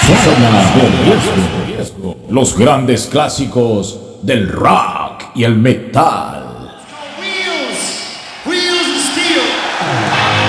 Zona de riesgo. Los grandes clásicos del rock y el metal.